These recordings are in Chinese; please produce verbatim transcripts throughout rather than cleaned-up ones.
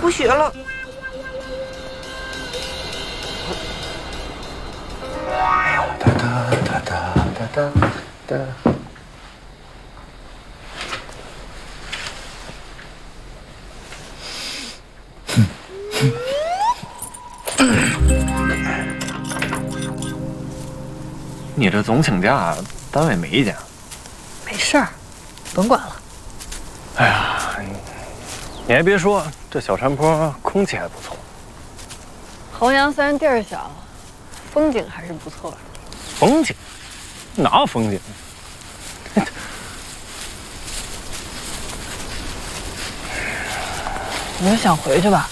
不学了。 哎呦，哒哒哒哒哒哒哒。你这总请假，单位没意见？ 没事儿，甭管了。 哎呀，你还别说，这小山坡空气还不错。 衡阳虽然地儿小，风景还是不错的。 风景？哪有风景？ 你就想回去吧？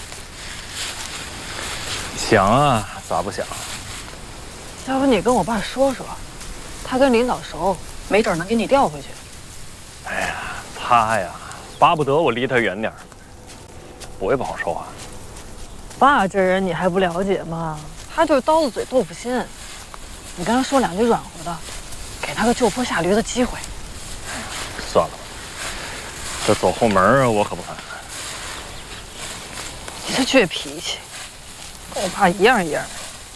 想啊，咋不想？ 要不你跟我爸说说，他跟领导熟，没准能给你调回去。 哎呀，他呀，巴不得我离他远点儿，我也不好说话。 爸这人你还不了解吗？他就是刀子嘴豆腐心。你跟他说两句软和的，给他个就坡下驴的机会。 算了吧，这走后门我可不敢。 你这倔脾气，跟我爸一样一样的。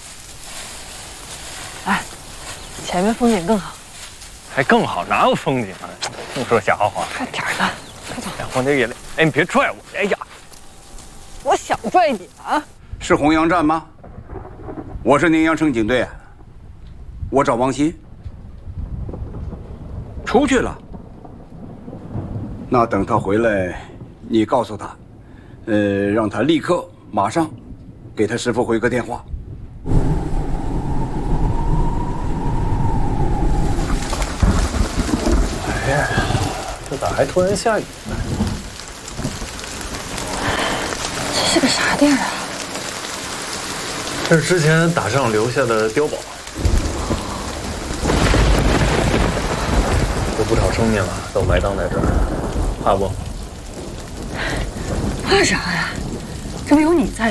哎，前面风景更好。 还更好，哪有风景啊？净说瞎话。 快点儿的，快走！ 哎，黄家爷，哎，你别拽我！哎呀， 我想拽你啊！ 是洪阳站吗？我是宁阳城警队，我找王鑫。出去了。那等他回来，你告诉他，呃，让他立刻马上给他师傅回个电话。 哎呀，这咋还突然下雨呢？ 这是个啥地儿啊？ 这是之前打仗留下的碉堡，有不少生命啊，都埋葬在这儿，怕不？ 怕啥呀？这不有你在